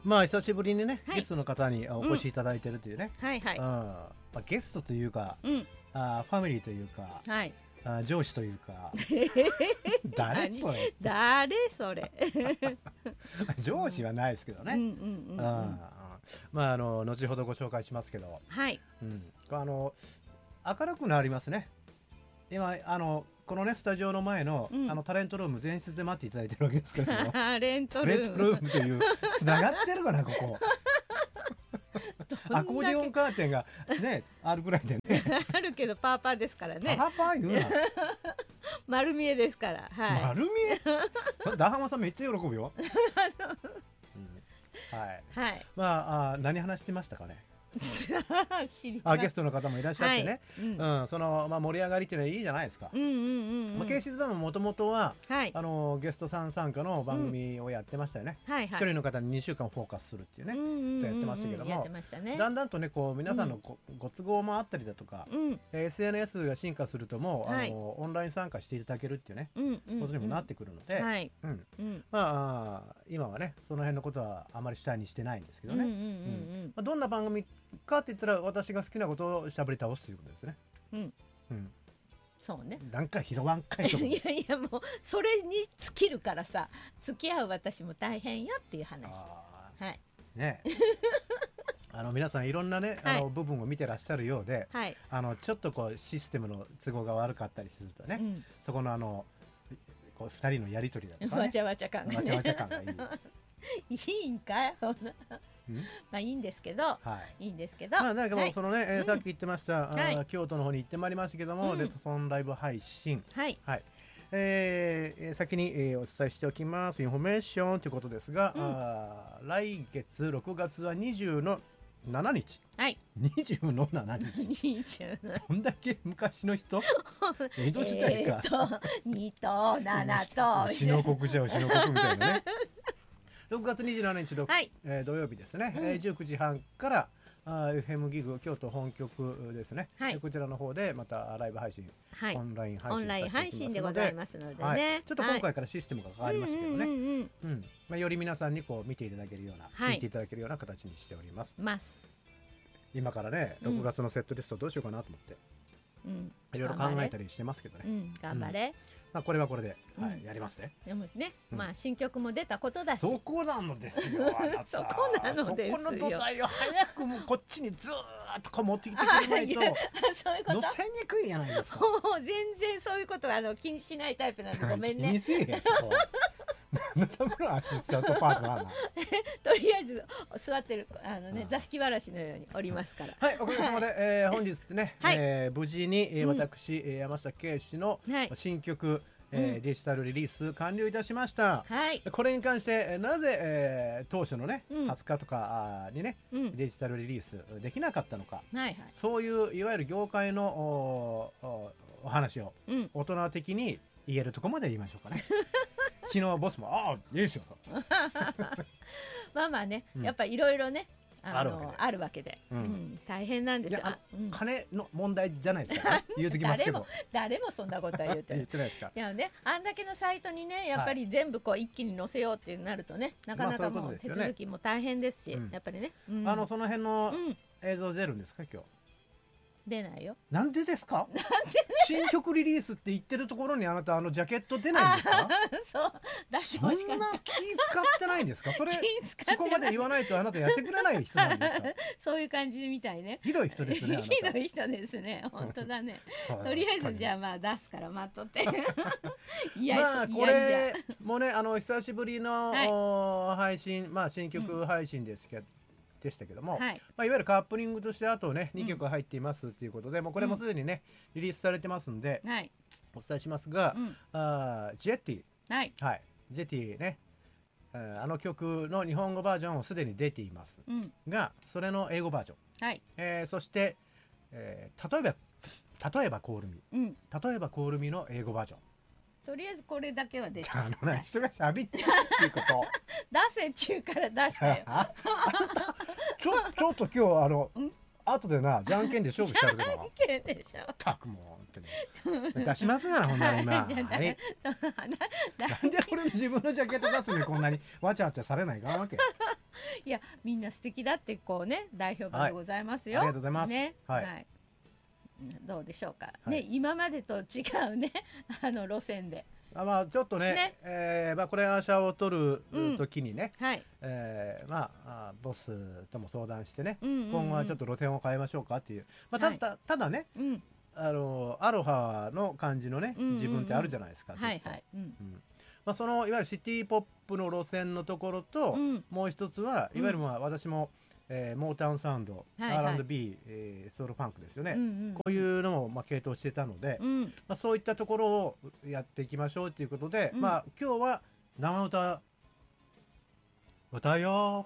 まあ久しぶりにね、 はいゲストの方にお越しいただいてるというね、 はいはい。 まあ、ゲストというか、ファミリーというか、 はい。 上司というか誰何それ誰それ。 上司はないですけどね、まあ後ほどご紹介しますけど、 はい。 明るくなりますね。今このねスタジオの前の、タレントルーム前室で待っていただいてるわけですけどもタレントタルームレントルームというつながってるかなここアコーディオンカーテンがねあるぐらいでねあるけどパーパーですからね。 パーパー言うな丸見えですから。はい。 丸見えダハマさんめっちゃ喜ぶよ、はいはい。 まあ何話してましたかね。 知りたい。 ゲストの方もいらっしゃってね、 はいその、盛り上がりっていうのはいいじゃないですか。ケイシズダムもともとは、 はい、 ゲストさん参加の番組をやってましたよね。 はいはい、 一人の方に2週間フォーカスするっていうね、とやってましたけども、 ね、 だんだんとねこう皆さんのご都合もあったりだとか、SNS が進化するともう、オンライン参加していただけるっていうね、ことにもなってくるので、まあ今はねその辺のことはあまり主体にしてないんですけどね。どんな番組かって言ったら私が好きなことをしゃべり倒すということですね。 そうね。 何回広がんかいといやいやもうそれに尽きるからさ、付き合う私も大変よっていう話。はい。 ね。皆さんいろんなね部分を見てらっしゃるようで、ちょっとこうシステムの都合が悪かったりするとね、そこのこう2人のやり取りだとかね、 わちゃわちゃ感がね、 わちゃわちゃ感がいい。 いいんかい、まあいいんですけど、いいんですけど、 まあなんかもうそのね、さっき言ってました京都の方に行ってまいりましたけども、レッドソンライブ配信、先にお伝えしておきますインフォメーションということですが、来月6月は27日、20の7日どんだけ昔の人江戸時代か 2と7と牛の国じゃ牛の国みたいなね6月27日土曜日ですね、19時半からFM ギグ京都本局ですね、こちらの方でまたライブ配信、オンライン配信でございますのでね、 ちょっと今回からシステムが変わりましたけどね、より皆さんにこう見ていただけるような、聞いていただけるような形にしております。今からね6月のセットリストどうしようかなと思っていろいろ考えたりしてますけどね。 頑張れ。 まあこれはこれでやりますね。 でもね、まあ新曲も出たことだし。 そこなのですよ。 そこなのですよ。 そこの土台を早くもこっちにずーっとこう持ってきてくれないと乗せにくいじゃないですか。 もう全然そういうこと気にしないタイプなんでごめんね。 気にせえや。何のためのアシスタントパートナーな。 とりあえず座ってる座敷わらしのようにおりますから。 はい、おかげさまで本日ね無事に私山下圭史の新曲デジタルリリース完了いたしました。これに関してなぜ当初のね20日とかにねデジタルリリースできなかったのか、そういういわゆる業界のお話を大人的に言えるところまで言いましょうかね。昨日ボスもいいですよ。 まあまあね、やっぱいろいろねあるわけで大変なんですよ。 金の問題じゃないですか。言うときますけど誰もそんなことは言ってないですか。いやね、あんだけのサイトにねやっぱり全部こう一気に載せようってなるとね、なかなかもう手続きも大変ですし、やっぱりねその辺の映像出るんですか今日。 出ないよ。 なんでですか。新曲リリースって言ってるところにあなたジャケット出ないんですか。 そう出してほしかった。 そんな気使ってないんですか。そこまで言わないとあなたやってくれない人なんですか。 そういう感じみたいね。 ひどい人ですね。 ひどい人ですね。本当だね。とりあえずじゃあまあ出すから待っとって。いやまあこれもね久しぶりの配信、まあ新曲配信ですけど。でしたけども、いわゆるカップリングとしてあとね2曲入っていますっていうことで、もうこれもすでにねリリースされてますんでお伝えしますが、ジェティ、ジェティね、曲の日本語バージョンをすでに出ていますが、それの英語バージョン、そして例えばコールミ、例えばコールミの英語バージョン。 とりあえずこれだけは出て人がしゃべっちゃうっていうこと出せっちゅうから出したよ。 ちょっと今日後でなじゃんけんで勝負したるけど。じゃんけんでしょ。 たくもん出しますがなほんなら今。なんで俺自分のジャケット出すのにこんなにわちゃわちゃされないかんわけ。 いやみんな素敵だってこうね大評判でございますよ、 ありがとうございますね、はい、どうでしょうか、ね、今までと違うね路線でまあちょっとね、まあこれアーシャを取る時にね、まあボスとも相談してね、今後はちょっと路線を変えましょうかっていう、まあただね、アロハの感じのね自分ってあるじゃないですか。まあそのいわゆるシティポップの路線のところと、もう一つはいわゆるまあ私もモータウンサウンド、R&B、ソウルファンクですよね、こういうのもまあ系統してたので、まあそういったところをやっていきましょうということで、まあ今日は生歌歌うよ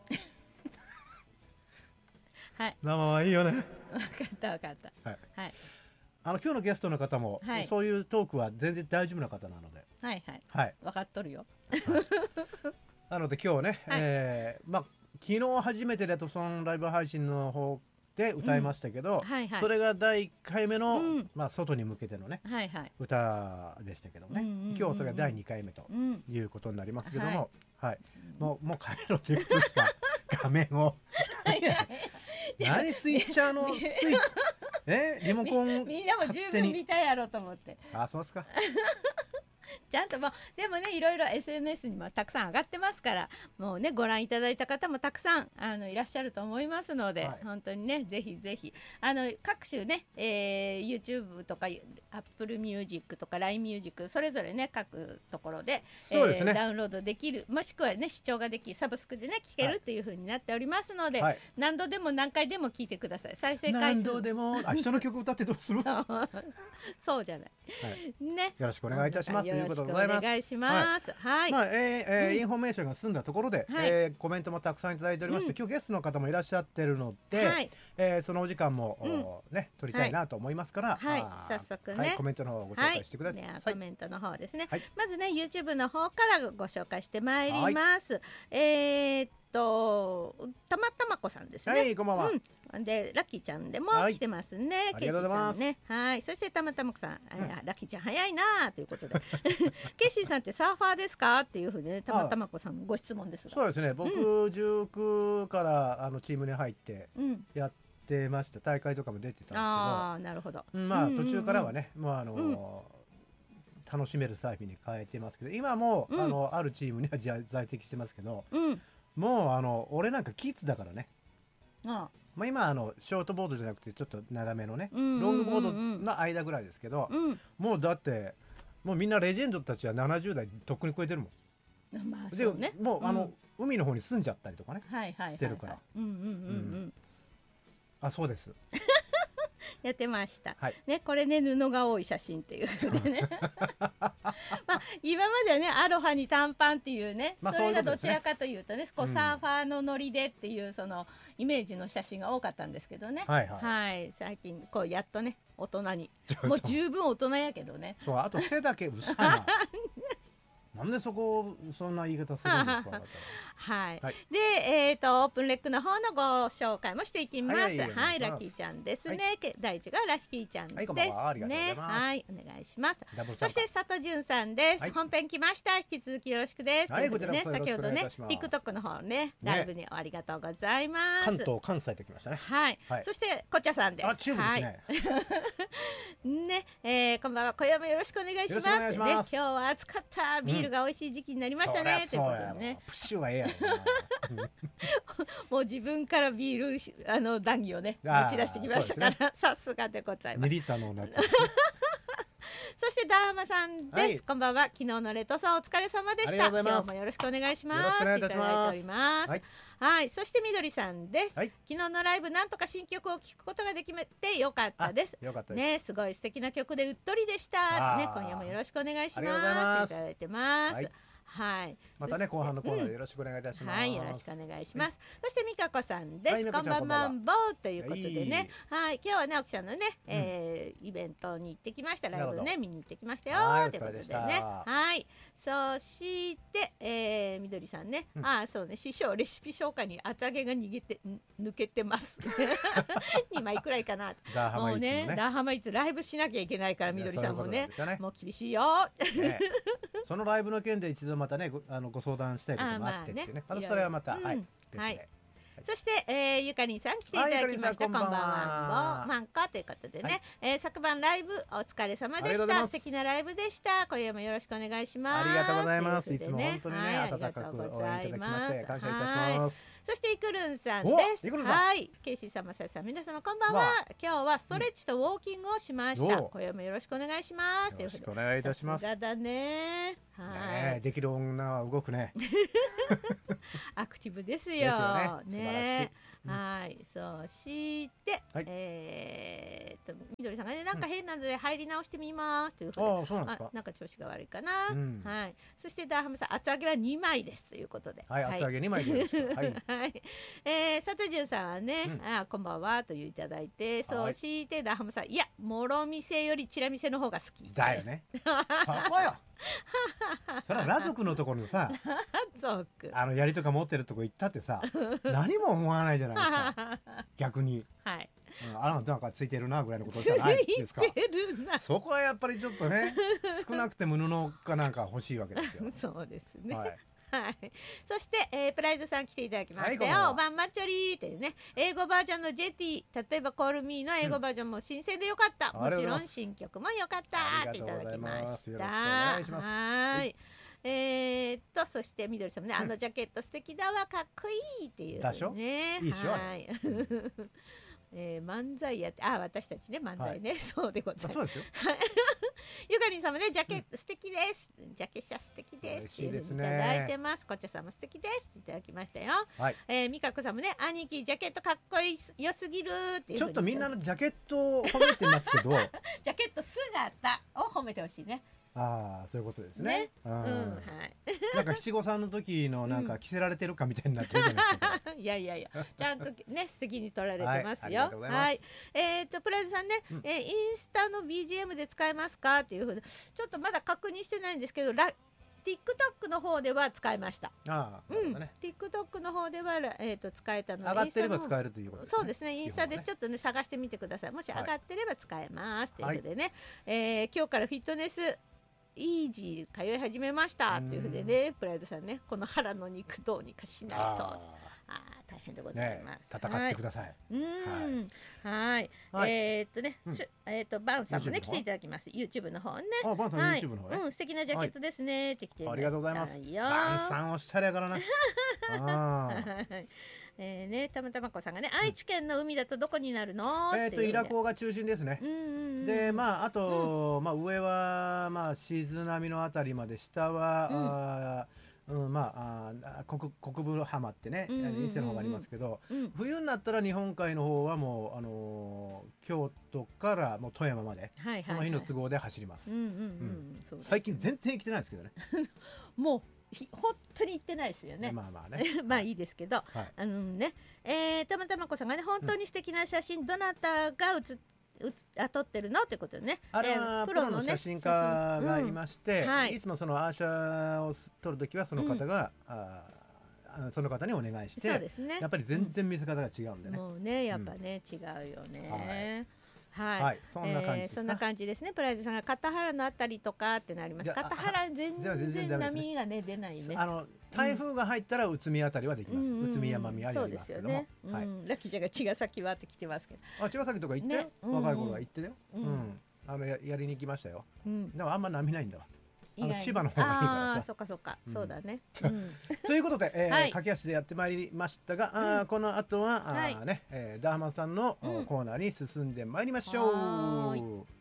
生はいいよね。 分かった分かった。はい。 今日のゲストの方も、そういうトークは全然大丈夫な方なので。 分かっとるよ。 なので今日ね、まあ昨日初めてレッドソンライブ配信の方で歌いましたけど、それが第1回目の、まあ外に向けてのね、歌でしたけどね、今日それが第2回目ということになりますけども、もう帰ろうということですか。画面を何スイッチャーのリモコンみんなも十分見たやろと思って。 そうですか。 ちゃんともうでもねいろいろ SNS にもたくさん上がってますから、もうねご覧いただいた方もたくさんいらっしゃると思いますので、本当にねぜひぜひ各種ね、YouTube とか Apple Music とか LINE Music それぞれね各ところで、ダウンロードできる、もしくはね視聴ができサブスクでね聴けるっていう風になっておりますので、何度でも何回でも聴いてください。再生回数何度でも人の曲歌ってどうするそうじゃない、ね、 よろしくお願いいたします。 よろしくお願いします。はい。 まあインフォメーションが済んだところで、コメントもたくさんいただいておりまして、今日ゲストの方もいらっしゃってるので、そのお時間もね取りたいなと思いますから、 早速ねコメントの方をご紹介してください。 コメントの方ですね。まずね YouTube の方からご紹介してまいります。たまたまこさんですね。 こんばんは。 でラッキーちゃんでも来てますね。ケイシーさんね。そしてたまたまこさん、ラッキーちゃん早いなということで、ケイシーさんってサーファーですかっていうふうにねたまたまこさんご質問ですが。 そうですね。僕19からチームに入ってやってました。大会とかも出てたんですけど。 なるほど。 まあ途中からはね、もう楽しめるサーフィンに変えてますけど、今もあるチームには在籍してますけど。もう俺なんかキッズだからね。まあ今ショートボードじゃなくてちょっと長めのねロングボードの間ぐらいですけど、もうだってもうみんなレジェンドたちは70代とっくに超えてるもん。でもう海の方に住んじゃったりとかねしてるから。そうです。 やってました、ね、これね布が多い写真っていうでねまあ今まではねアロハに短パンっていうね、それがどちらかというとねこうサーファーのノリでっていうそのイメージの写真が多かったんですけどね、最近こうやっとね大人にもう十分大人やけどね。 そう、あと背だけうるさいな。なんでそんな言い方するんですか。 で、オープンレックの方のご紹介もしていきます。ラッキーちゃんですね。第一がラッキーちゃんですね。お願いします。そして佐藤潤さんです。本編来ました。引き続きよろしくです。ということでね、先ほどね、TikTok の方ね、ライブにありがとうございます。 関東関西ときましたね。 そしてこっちゃさんです。 中部ですね。 ね、こんばんは。今夜もよろしくお願いします。今日は暑かったビールが美味しい時期になりましたねということでね。 プッシュがええやろ。 もう自分からビール談義をね打ち出してきましたから、さすがでございます。 2リッターのな。 そしてダーマさんです。こんばんは。昨日のレッドソンお疲れ様でした。今日もよろしくお願いします。いただいております。そしてみどりさんです。昨日のライブなんとか新曲を聴くことができてよかったです。ね、すごい素敵な曲でうっとりでした。ね、今夜もよろしくお願いします。いただいてます。 またね後半のコーナーよろしくお願いいたします。 よろしくお願いします。そしてみかこさんです。こんばんマンボウということでね、今日はね奥さんのねイベントに行ってきました。ライブね見に行ってきましたよということでね。そしてみどりさんね、そうね師匠レシピ紹介に厚揚げが抜けてます。2枚くらいかな。もうねダーハマイツライブしなきゃいけないからみどりさんもねもう厳しいよ。 そのライブの件で一度またねご相談したいこともあってっていうね。それはまたはい。そして、ゆかりんさん来ていただきました。こんばんは。マンカということでね、昨晩ライブお疲れ様でした。素敵なライブでした。今夜もよろしくお願いします。 ありがとうございます。いつも本当にね、温かく応援いただきまして感謝いたします。 そしてイクルンさんです。はい、ケイシーさん、マサさん、皆様こんばんは。今日はストレッチとウォーキングをしました。今夜もよろしくお願いします。 よろしくお願いいたします。 さすがだね。 はい。できる女は動くね。 アクティブですよ。ね。はい、そして、みどりさんがね、なんか変なので入り直してみますということで、なんか調子が悪いかな。はい。そしてダーハムさん、厚揚げは2枚ですということで。 はい、厚揚げ2枚です。はい。 はい。佐藤潤さんはね、こんばんはといういただいて、そしてダーハムさん、いや、もろみせよりチラ見せの方が好き。 だよね。そこよ。それは裸族のところにさ、槍とか持ってるとこ行ったってさ、何も思わないじゃないですか。逆に。 はい。 なんかついてるなぐらいのことじゃないですか。そこはやっぱりちょっとね、少なくても布かなんか欲しいわけですよ。 そうですね。はい、そして、プライドさん来ていただきましたよ。バンマッチョリーっていうね、英語バージョンのジェティ、例えばコールミーの英語バージョンも新鮮でよかった。もちろん新曲もよかったっていただきました。はい。そしてみどりさんもね、あのジャケット素敵だわ、かっこいいっていうね。 いいでしょ。 はい。漫才やって、私たちね、漫才ね、そうでございます。 そうですよ。 ゆかりんさんもね、ジャケット素敵です。ジャケ写素敵です。いただいてます。こっちゃさんも素敵です。いただきましたよ。みかこさんもね、兄貴ジャケットかっこいい良すぎるっていう。 ちょっとみんなのジャケットを褒めてますけど、 ジャケット姿を褒めてほしいね。 そういうことですね。なんか七五三の時のなんか着せられてるかみたいになってるじゃないですか。 いやいやいや、ちゃんとね素敵に撮られてますよ。はい。プライズさんね、インスタの BGM で使えますかっていうふうにちょっとまだ確認してないんですけど、TikTok の方では使いました。TikTok の方では使えたので、 上がってれば使えるということですね。 そうですね。インスタでちょっとね探してみてください。もし上がってれば使えますということでね、今日からフィットネスイージー通い始めましたっていうふうでね、プライドさんね、この腹の肉どうにかしないと大変でございます。 戦ってください。 はい。バンさんもね来ていただきます。YouTube の方ね。 バンさん YouTube の方ね。 素敵なジャケットですねって来て。 ありがとうございます。バンさんおしゃれやからな。 たまたまこさんがね、愛知県の海だとどこになるの？ 伊良湖が中心ですね。で、あと上は静波のあたりまで、下は国分浜ってね、伊勢の方がありますけど、冬になったら日本海の方はもう京都からもう富山までその日の都合で走ります。最近全然来てないですけどね。 もう本当に行ってないですよね。まあいいですけど、たまたまこさんがね、本当に素敵な写真、どなたが撮ってるのってことでね。 あれはプロの写真家がいまして、いつもそのアーシャを撮るときはその方がその方にお願いして、やっぱり全然見せ方が違うんでね。 もうね、やっぱね違うよね。 はい、そんな感じです。 そんな感じですね。プライズさんが肩原のあたりとかってなります。肩原全然波がね出ないね。 台風が入ったら宇都宮あたりはできます。宇都宮まみありますけども。 ラッキーちゃんが茅ヶ崎はって来てますけど。 茅ヶ崎とか行って、若い頃は行ってだよ。やりに行きましたよ。でもあんま波ないんだわ。千葉の方がいいからさ。 そっかそっか、そうだね。 ということで、駆け足でやってまいりましたが、この後はダーマンさんのコーナーに進んでまいりましょう。